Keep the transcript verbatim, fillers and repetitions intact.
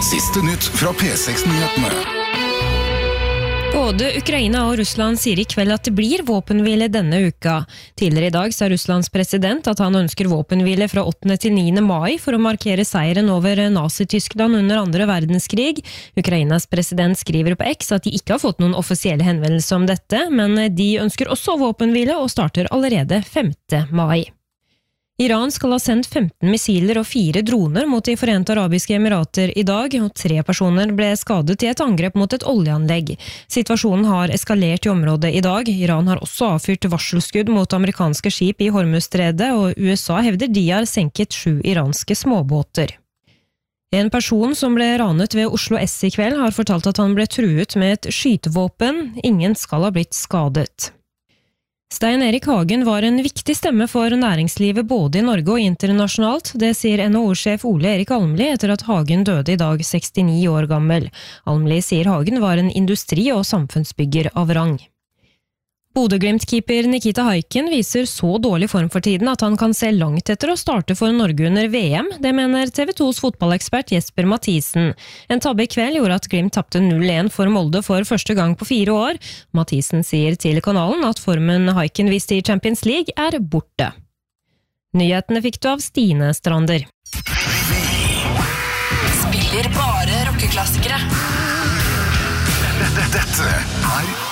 Siste nytt fra P seks-nyhetene. Både Ukraina og Russland sier i kveld at det blir våpenhvile denne uka. Tidligere i dag sa Russlands president at han ønsker våpenhvile fra åttende til niende mai for å markere seieren over Nazi-Tyskland under andre verdenskrig. Ukrainas president skriver på X at de ikke har fått noen offisielle henvendelser om dette, men de ønsker også våpenhvile og starter allerede femte mai. Iran skal ha sendt femten missiler og fire droner mot de Forente Arabiske Emirater i dag, og tre personer ble skadet i et angrep mot et oljeanlegg. Situasjonen har eskalert i området i dag. Iran har også avfyrt varselskudd mot amerikanske skip i Hormuzstredet, og U S A hevder de har senket sju iranske småbåter. En person som ble ranet ved Oslo S i kveld har fortalt at han ble truet med et skytevåpen. Ingen skal ha blitt skadet. Stein Erik Hagen var en viktig stemme for næringslivet både i Norge og internasjonalt. Det sier N H O-sjef Ole Erik Almli etter at Hagen døde i dag sekstini år gammel. Almli sier Hagen var en industri- og samfunnsbygger av rang. Bodø-Glimt-keeper Nikita Haikin viser så dårlig form for tiden at han kan se langt etter å starte for Norge under V M. Det mener T V tos fotballekspert Jesper Mathisen. En tabbe i kveld gjorde at Glimt tapte null en for Molde for første gang på fire år. Mathisen sier til kanalen at formen Haikin viste i Champions League er borte. Nyhetene fikk du av Stine Strander. Spiller bare rockeklassikere. Dette er